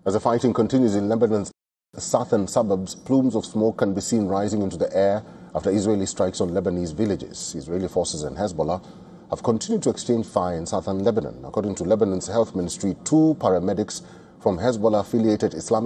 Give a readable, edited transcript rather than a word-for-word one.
As the fighting continues in Lebanon's southern suburbs, plumes of smoke can be seen rising into the air after Israeli strikes on Lebanese villages. Israeli forces and Hezbollah have continued to exchange fire in southern Lebanon. According to Lebanon's health ministry, 2 paramedics from Hezbollah-affiliated Islamic